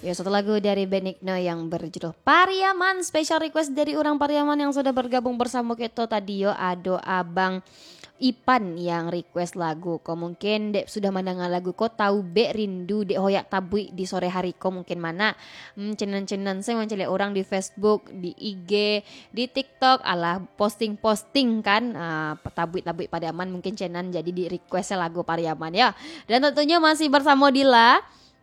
Ya, satu lagu dari Benigno yang berjudul Pariaman. Special request dari orang Pariaman yang sudah bergabung bersama kita tadi yo. Ado Abang Ipan yang request lagu. Kau mungkin dek sudah mendengar lagu kau tahu be rindu dek hoyak tabui di sore hari kau mungkin mana cenan-cenan saya mencari orang di Facebook, di IG, di TikTok alah posting-posting kan tabui-tabui Pariaman mungkin cenan jadi di requestnya lagu Pariaman ya. Dan tentunya masih bersama Dila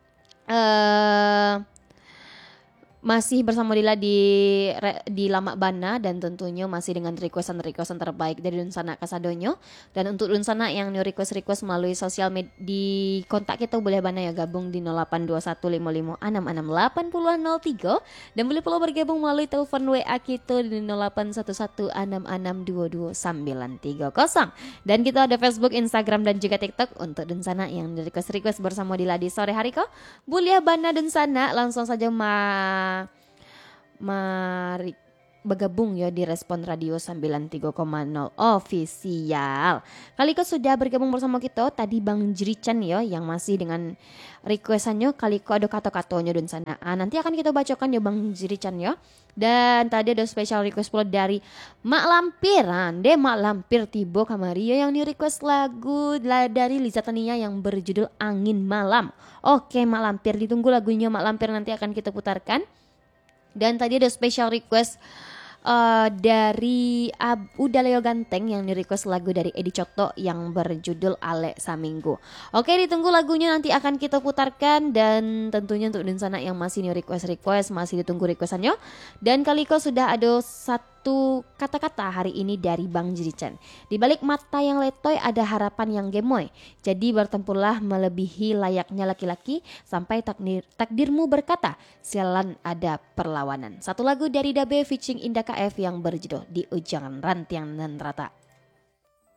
masih bersama Dila di Lamak Bana dan tentunya masih dengan requestan terbaik dari Dunsana Kasadonyo. Dan untuk Dunsana yang new request melalui sosial media di kontak kita boleh Bana ya gabung di 082155668003 dan boleh pula bergabung melalui telepon WA kita di 081166222930. Dan kita ada Facebook, Instagram dan juga TikTok untuk Dunsana yang request bersama Dila di sore hari kok. Boleh Bana Dunsana langsung saja mari bergabung ya di Respon Radio 93,0 official. Kali kau sudah bergabung bersama kita tadi Bang Jerican ya yang masih dengan requestannya kali kau ada kata-katanya dan sana. Nanti akan kita bacakan ya Bang Jerican ya. Dan tadi ada special request pula dari Mak Lampir. Mak Lampir tiba kamari yang di request lagu dari Liza Tania yang berjudul Angin Malam. Oke Mak Lampir, ditunggu lagunya Mak Lampir nanti akan kita putarkan. Dan tadi ada special request dari Uda Leo Ganteng yang di-request lagu dari Edi Cokto yang berjudul Ale Saminggu. Oke, ditunggu lagunya nanti akan kita putarkan. Dan tentunya untuk Dunsana yang masih new request masih ditunggu requestannya. Dan Kaliko sudah ada satu kata-kata hari ini dari Bang Jerican. Di balik mata yang letoy ada harapan yang gemoy. Jadi bertempurlah melebihi layaknya laki-laki sampai takdirmu berkata sialan ada perlawanan. Satu lagu dari Dabe featuring Indah KF yang berjudul Di Ujung Rantian dan Rata.